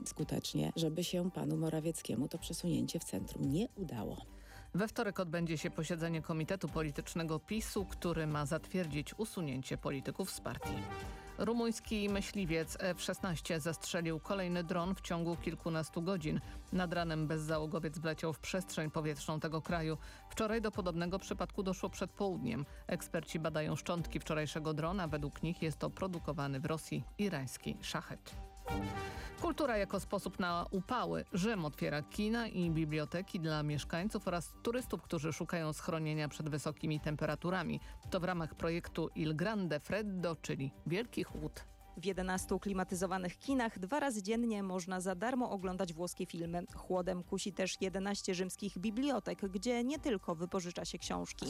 skutecznie, żeby się panu Morawieckiemu to przesunięcie w centrum nie udało. We wtorek odbędzie się posiedzenie Komitetu Politycznego PiS-u, który ma zatwierdzić usunięcie polityków z partii. Rumuński myśliwiec F-16 zestrzelił kolejny dron w ciągu kilkunastu godzin. Nad ranem bezzałogowiec wleciał w przestrzeń powietrzną tego kraju. Wczoraj do podobnego przypadku doszło przed południem. Eksperci badają szczątki wczorajszego drona. Według nich jest to produkowany w Rosji irański szachet. Kultura jako sposób na upały. Rzym otwiera kina i biblioteki dla mieszkańców oraz turystów, którzy szukają schronienia przed wysokimi temperaturami. To w ramach projektu Il Grande Freddo, czyli Wielki Chłód. W 11 klimatyzowanych kinach 2 razy dziennie można za darmo oglądać włoskie filmy. Chłodem kusi też 11 rzymskich bibliotek, gdzie nie tylko wypożycza się książki.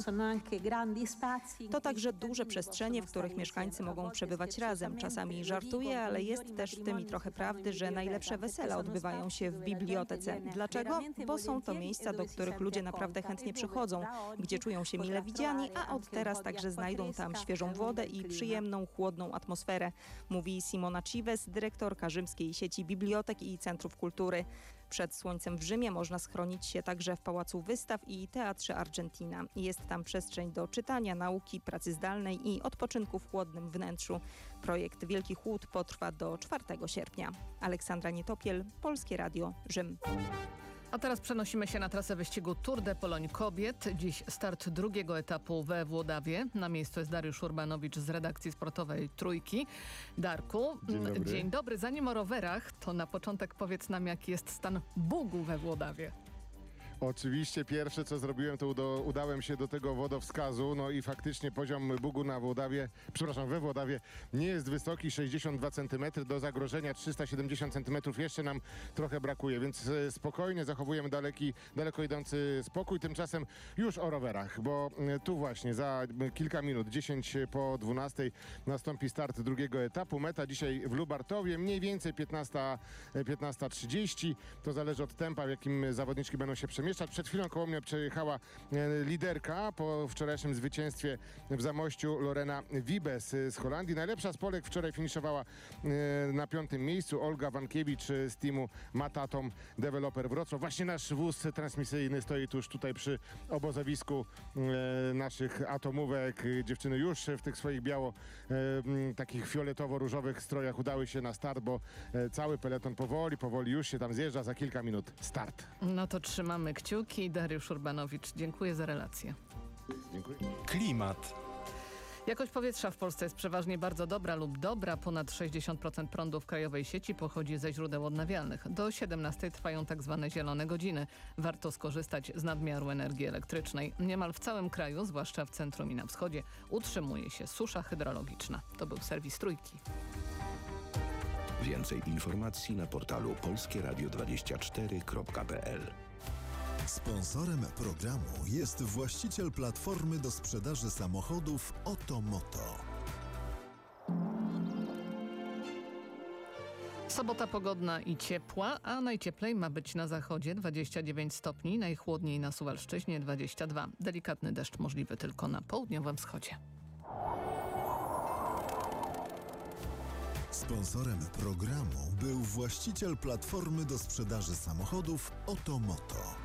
To także duże przestrzenie, w których mieszkańcy mogą przebywać razem. Czasami żartuję, ale jest też w tym i trochę prawdy, że najlepsze wesela odbywają się w bibliotece. Dlaczego? Bo są to miejsca, do których ludzie naprawdę chętnie przychodzą, gdzie czują się mile widziani, a od teraz także znajdą tam świeżą wodę i przyjemną, chłodną atmosferę. Mówi Simona Cives, dyrektorka rzymskiej sieci bibliotek i centrów kultury. Przed słońcem w Rzymie można schronić się także w Pałacu Wystaw i Teatrze Argentina. Jest tam przestrzeń do czytania, nauki, pracy zdalnej i odpoczynku w chłodnym wnętrzu. Projekt Wielki Chłód potrwa do 4 sierpnia. Aleksandra Nietopiel, Polskie Radio, Rzym. A teraz przenosimy się na trasę wyścigu Tour de Pologne kobiet. Dziś start drugiego etapu we Włodawie. Na miejscu jest Dariusz Urbanowicz z redakcji sportowej Trójki. Darku, dzień dobry. Dzień dobry. Zanim o rowerach, to na początek powiedz nam, jaki jest stan Bugu we Włodawie. Oczywiście pierwsze co zrobiłem, to udałem się do tego wodowskazu, no i faktycznie poziom Bugu we Włodawie nie jest wysoki, 62 cm, do zagrożenia 370 cm jeszcze nam trochę brakuje, więc spokojnie zachowujemy daleko idący spokój. Tymczasem już o rowerach, bo tu właśnie za kilka minut, 10 po 12 nastąpi start drugiego etapu. Meta dzisiaj w Lubartowie, mniej więcej 15:30. To zależy od tempa, w jakim zawodniczki będą się przemieszczać. Przed chwilą koło mnie przejechała liderka po wczorajszym zwycięstwie w Zamościu Lorena Wiebes z Holandii. Najlepsza z Polek wczoraj finiszowała na 5. miejscu Olga Wankiewicz z teamu Matatom Developer Wrocław. Właśnie nasz wóz transmisyjny stoi tuż tutaj przy obozowisku naszych atomówek. Dziewczyny już w tych swoich takich fioletowo-różowych strojach udały się na start, bo cały peleton powoli już się tam zjeżdża. Za kilka minut start. No to trzymamy kciuki. Dariusz Urbanowicz, dziękuję za relację. Dziękuję. Klimat. Jakość powietrza w Polsce jest przeważnie bardzo dobra lub dobra. Ponad 60% prądu w krajowej sieci pochodzi ze źródeł odnawialnych. Do 17 trwają tak zwane zielone godziny. Warto skorzystać z nadmiaru energii elektrycznej. Niemal w całym kraju, zwłaszcza w centrum i na wschodzie, utrzymuje się susza hydrologiczna. To był serwis Trójki. Więcej informacji na portalu polskieradio24.pl. Sponsorem programu jest właściciel platformy do sprzedaży samochodów Otomoto. Sobota pogodna i ciepła, a najcieplej ma być na zachodzie 29 stopni, najchłodniej na Suwalszczyźnie 22. Delikatny deszcz możliwy tylko na południowym wschodzie. Sponsorem programu był właściciel platformy do sprzedaży samochodów Otomoto.